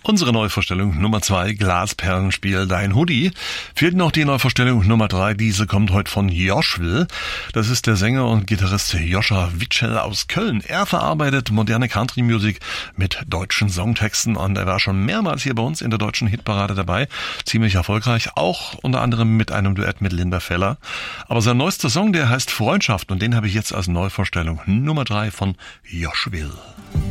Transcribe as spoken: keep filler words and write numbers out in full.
Unsere Neuvorstellung Nummer zwei, Glasperlenspiel, Dein Hoodie. Fehlt noch die Neuvorstellung Nummer drei, diese kommt heute von Joshville. Das ist der Sänger und Gitarrist Joscha Witschel aus Köln. Er verarbeitet moderne Country-Musik mit deutschen Songtexten und er war schon mehrmals hier bei uns in der deutschen Hitparade dabei. Ziemlich erfolgreich, auch unter anderem mit einem Duett mit Linda Feller. Aber sein neuester Song, der heißt Freundschaft und den habe ich jetzt als Neuvorstellung Nummer drei von Joshville.